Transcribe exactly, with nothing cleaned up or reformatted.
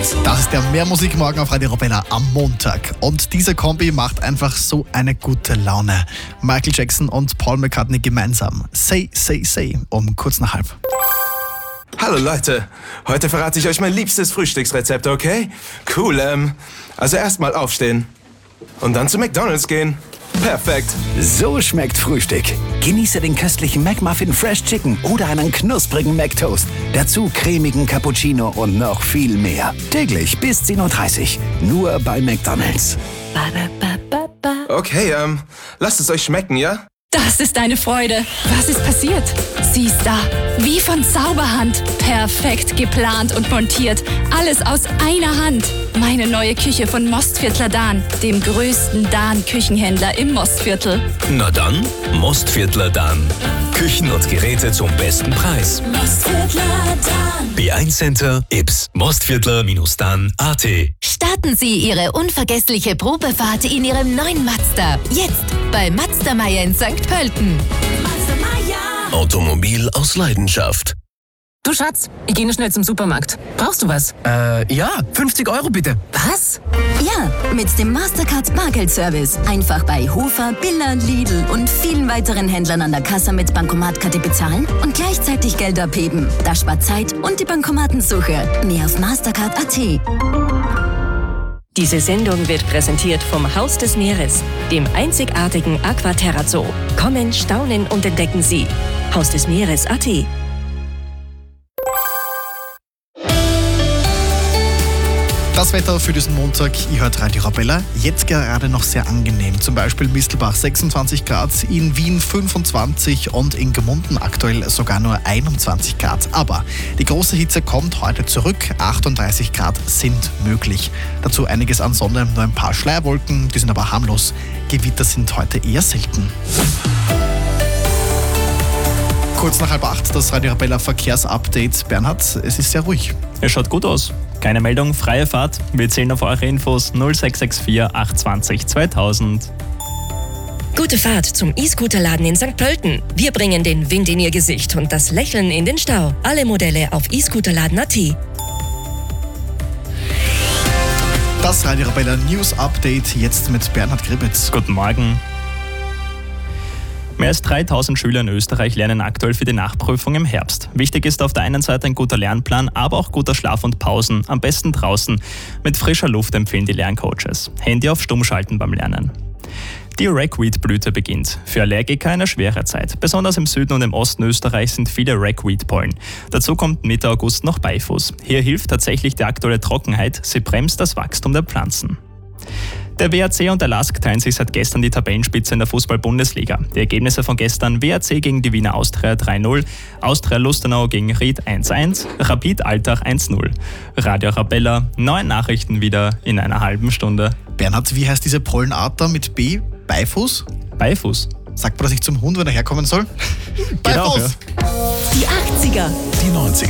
Das ist der Mehrmusikmorgen auf Radio Arabella am Montag. Und diese Kombi macht einfach so eine gute Laune. Michael Jackson und Paul McCartney gemeinsam. Say, say, say um kurz nach halb. Hallo Leute, heute verrate ich euch mein liebstes Frühstücksrezept, okay? Cool, ähm, also erstmal aufstehen und dann zu McDonald's gehen. Perfekt. So schmeckt Frühstück. Genieße den köstlichen McMuffin Fresh Chicken oder einen knusprigen McToast. Dazu cremigen Cappuccino und noch viel mehr. Täglich bis zehn Uhr dreißig. Nur bei McDonald's. Okay, ähm, lasst es euch schmecken, ja? Das ist eine Freude. Was ist passiert? Sie ist da. Wie von Zauberhand. Perfekt geplant und montiert. Alles aus einer Hand. Meine neue Küche von Mostviertler Dahn, dem größten Dahn-Küchenhändler im Mostviertel. Na dann, Mostviertler Dahn. Küchen und Geräte zum besten Preis. Mostviertler Dahn. B eins Center, Ips, Mostviertler-Dahn punkt a t. Starten Sie Ihre unvergessliche Probefahrt in Ihrem neuen Mazda. Jetzt bei Mazda Meier in Sankt Pölten. Mazda Meier. Automobil aus Leidenschaft. Du Schatz, ich gehe nur schnell zum Supermarkt. Brauchst du was? Äh, ja, fünfzig Euro bitte. Was? Ja, mit dem Mastercard Bargeldservice. Einfach bei Hofer, Billa, Lidl und vielen weiteren Händlern an der Kasse mit Bankomatkarte bezahlen und gleichzeitig Geld abheben. Das spart Zeit und die Bankomatensuche. Mehr auf mastercard punkt a t. Diese Sendung wird präsentiert vom Haus des Meeres, dem einzigartigen Aquaterra Zoo. Kommen, staunen und entdecken Sie. Haus des Meeres punkt a t. Das Wetter für diesen Montag, ihr hört Radio Arabella, jetzt gerade noch sehr angenehm. Zum Beispiel Mistelbach sechsundzwanzig Grad, in Wien fünfundzwanzig und in Gmunden aktuell sogar nur einundzwanzig Grad. Aber die große Hitze kommt heute zurück, achtunddreißig Grad sind möglich. Dazu einiges an Sonne, nur ein paar Schleierwolken, die sind aber harmlos. Gewitter sind heute eher selten. Kurz nach halb acht, das Radio Arabella Verkehrsupdate. Bernhard, es ist sehr ruhig. Es schaut gut aus. Keine Meldung, freie Fahrt. Wir zählen auf eure Infos null sechs sechs vier acht zwei null zweitausend. Gute Fahrt zum E-Scooter-Laden in Sankt Pölten. Wir bringen den Wind in Ihr Gesicht und das Lächeln in den Stau. Alle Modelle auf e scooterladen punkt a t. Das Radio Arabella News Update jetzt mit Bernhard Gribitz. Guten Morgen. Mehr als dreitausend Schüler in Österreich lernen aktuell für die Nachprüfung im Herbst. Wichtig ist auf der einen Seite ein guter Lernplan, aber auch guter Schlaf und Pausen. Am besten draußen. Mit frischer Luft empfehlen die Lerncoaches. Handy auf Stumm schalten beim Lernen. Die Ragweed-Blüte beginnt. Für Allergiker eine schwere Zeit. Besonders im Süden und im Osten Österreichs sind viele Ragweed-Pollen. Dazu kommt Mitte August noch Beifuß. Hier hilft tatsächlich die aktuelle Trockenheit. Sie bremst das Wachstum der Pflanzen. Der W A C und der L A S K teilen sich seit gestern die Tabellenspitze in der Fußball-Bundesliga. Die Ergebnisse von gestern: W A C gegen die Wiener Austria drei null, Austria Lustenau gegen Ried eins eins, Rapid Altach eins null. Radio Arabella, neue Nachrichten wieder in einer halben Stunde. Bernhard, wie heißt diese Pollenart da mit B? Beifuß? Beifuß. Sagt man, dass ich zum Hund, wenn er herkommen soll? Genau, Beifuß! ja. Die achtziger. Die neunziger.